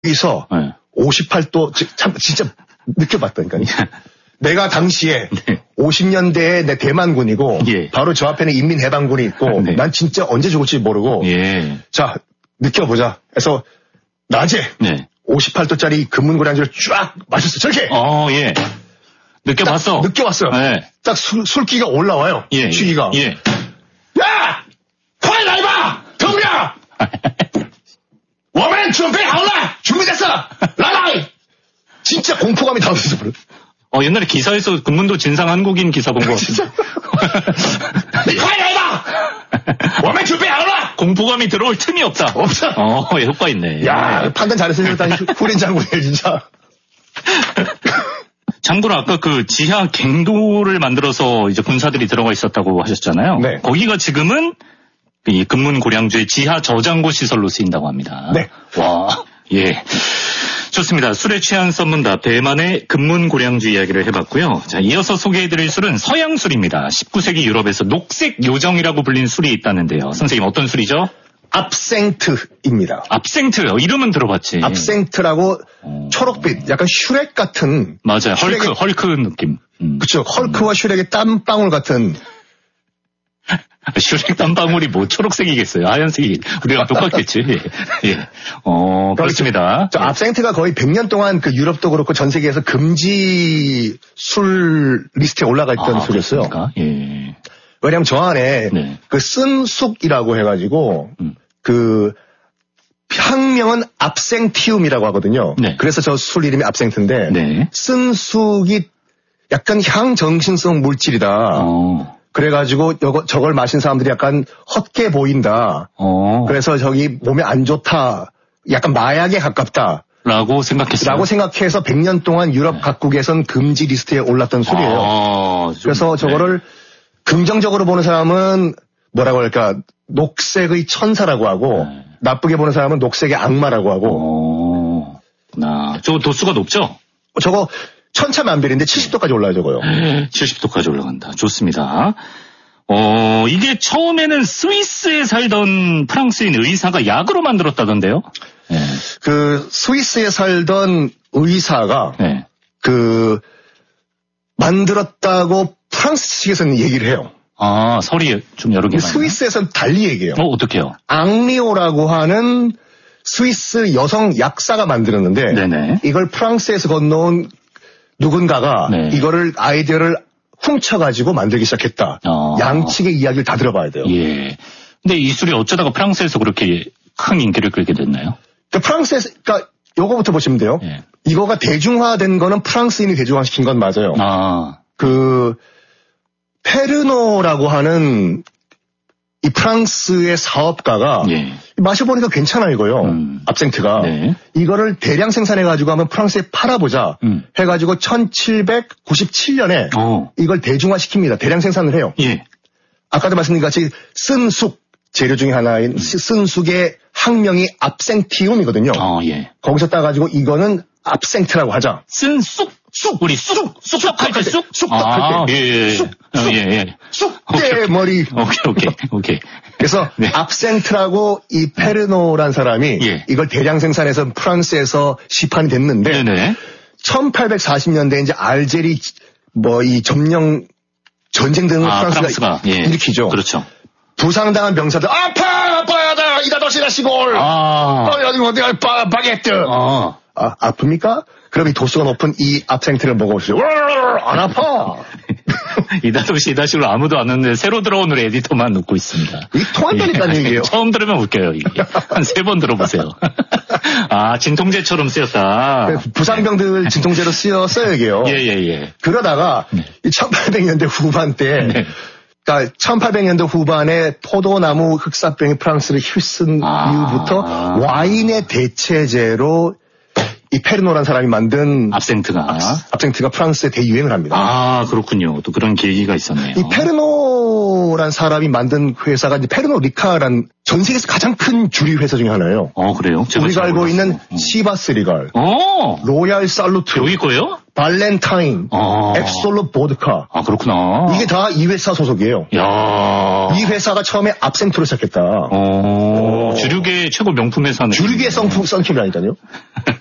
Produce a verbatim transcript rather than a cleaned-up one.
여기서 네. 오십팔 도 참 진짜 느껴봤다니까요. 내가 당시에 네. 오십 년대에 내 대만군이고 예. 바로 저 앞에는 인민해방군이 있고 네. 난 진짜 언제 죽을지 모르고 예. 자 느껴보자. 그래서 낮에 네. 오십팔 도짜리 금문고량주를 쫙 마셨어. 저렇게. 어 예. 느껴봤어. 느껴봤어요. 네. 딱 술, 술기가 올라와요. 예. 취기가. 예. 야!快来吧! 덤벼! 我们准备好了! 준비됐어! 라라이! 진짜 공포감이 다운돼서 버려. 어, 옛날에 기사에서 금문도 진상 한국인 기사 본 거 같은데. 快来吧! 我们准备好了! 공포감이 들어올 틈이 없다. 없어. 어, 효과 있네. 야, 예. 판단 잘해서 일단 후린 장군이에요, 진짜. 참고로 아까 그 지하 갱도를 만들어서 이제 군사들이 들어가 있었다고 하셨잖아요. 네. 거기가 지금은 이 금문고량주의 지하 저장고 시설로 쓰인다고 합니다. 네. 와, 예. 좋습니다. 술에 취한 썰문답 대만의 금문고량주 이야기를 해봤고요. 자, 이어서 소개해드릴 술은 서양술입니다. 십구 세기 유럽에서 녹색 요정이라고 불린 술이 있다는데요. 선생님 어떤 술이죠? 압생트입니다. 압생트, 이름은 들어봤지. 압생트라고 어... 초록빛, 약간 슈렉 같은. 맞아요. 헐크, 슈렉의... 헐크 느낌. 음. 그쵸. 헐크와 음. 슈렉의 땀방울 같은. 슈렉 땀방울이 뭐 초록색이겠어요. 하얀색이. 우리가 똑같겠지. 예. 어, 그렇습니다. 저, 저 압생트가 거의 백 년 동안 그 유럽도 그렇고 전 세계에서 금지 술 리스트에 올라가 있던 아, 술이었어요. 그렇습니까? 예. 왜냐면 저 안에 네. 그 쓴숙이라고 해가지고 음. 그 학명은 압생티움이라고 하거든요. 네. 그래서 저 술 이름이 압생트인데 네. 쓴숙이 약간 향정신성 물질이다. 어. 그래가지고 요거 저걸 마신 사람들이 약간 헛게 보인다. 어. 그래서 저기 몸에 안 좋다. 약간 마약에 가깝다. 라고 생각했어요. 라고 생각해서 백 년 동안 유럽 네. 각국에선 금지 리스트에 올랐던 술이에요. 아, 좀, 그래서 저거를 네. 긍정적으로 보는 사람은 뭐라고 할까 녹색의 천사라고 하고 네. 나쁘게 보는 사람은 녹색의 악마라고 하고. 어, 나 저거 도수가 높죠? 저거 천차만별인데 칠십 도까지 올라요 저거요. 칠십 도까지 올라간다. 좋습니다. 어 이게 처음에는 스위스에 살던 프랑스인 의사가 약으로 만들었다던데요? 네. 그 스위스에 살던 의사가 네. 그 만들었다고 프랑스 측에서는 얘기를 해요. 아, 설이 좀 여러 개. 스위스에서는 달리 얘기해요. 어, 어떡해요? 앙리오라고 하는 스위스 여성 약사가 만들었는데 네네. 이걸 프랑스에서 건너온 누군가가 네. 이거를 아이디어를 훔쳐가지고 만들기 시작했다. 어. 양측의 이야기를 다 들어봐야 돼요. 예. 근데 이 술이 어쩌다가 프랑스에서 그렇게 큰 인기를 끌게 됐나요? 그러니까 프랑스에서, 그러니까 요거부터 보시면 돼요. 예. 이거가 대중화된 거는 프랑스인이 대중화시킨 건 맞아요. 아. 그 페르노라고 하는 이 프랑스의 사업가가 예. 마셔보니까 괜찮아 이거요. 음. 압생트가. 네. 이거를 대량 생산해가지고 한번 프랑스에 팔아보자 음. 해가지고 천칠백구십칠 년에 어. 이걸 대중화시킵니다. 대량 생산을 해요. 예. 아까도 말씀드린 같이 쓴숙 재료 중에 하나인 음. 쓴숙의 학명이 압생티움이거든요. 어, 예. 거기서 따가지고 이거는 압생트라고 하자. 쓴쑥. 쑥, 우리 쑥, 쑥쑥할 때 쑥? 쑥떡할 아, 때. 예, 예. 쑥, 쑥, 예, 예. 쑥대 머리. 오케이, 오케이, 오케이. 그래서 네. 압생트라고 이 페르노란 사람이 예. 이걸 대량 생산해서 프랑스에서 시판이 됐는데 네네. 천팔백사십 년대 이제 알제리 뭐 이 점령 전쟁 등을 아, 프랑스가, 프랑스가 예. 일으키죠. 그렇죠. 부상당한 병사들 아파 아파야다 이다도시라 시골. 아, 어디 어디 어디 바게트. 아, 아 아픕니까? 그럼 이 도수가 높은 이 압생트를 먹어보시죠. 안 아파. 이다도시 이다시로 아무도 안 왔는데 새로 들어온 우리 에디터만 웃고 있습니다. 이 통한다니까는 얘기예요. 처음 들으면 웃겨요. 이게. 한 세 번 들어보세요. 아, 진통제처럼 쓰였다. 부상병들 진통제로 쓰였어요, 이게요. 예, 예, 예. 그러다가 네. 이 천팔백 년대 후반 때 네. 그러니까 천팔백 년대 후반에 포도나무 흑사병이 프랑스를 휩쓴 아~ 이후부터 와인의 대체제로 이 페르노란 사람이 만든 압생트가 압, 압생트가 프랑스에 대유행을 합니다. 아 그렇군요. 또 그런 계기가 있었네요. 이 페르노 페르노란 사람이 만든 회사가 이제 페르노 리카라는 전 세계에서 가장 큰 주류 회사 중에 하나예요. 어, 그래요? 우리가 알고 있는 음. 시바스 리갈, 어. 로얄 살루트, 여기 거예요? 발렌타인, 아. 앱솔루 보드카. 아, 그렇구나. 이게 다 이 회사 소속이에요. 야. 이 회사가 처음에 압생트로 시작했다. 어. 주류계 최고 명품 회사는. 주류계 썬킴이라니까요.